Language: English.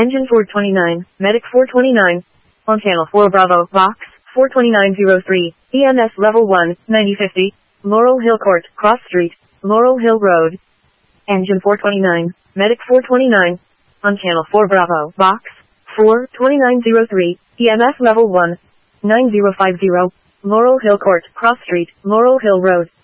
Engine 429, Medic 429. On channel 4 Bravo, Box 42903, EMS level 1, 9050, Laurel Hill Court, Cross Street, Laurel Hill Road. Engine 429, Medic 429. On channel 4 Bravo, Box 42903, EMS level 1, 9050, Laurel Hill Court, Cross Street, Laurel Hill Road.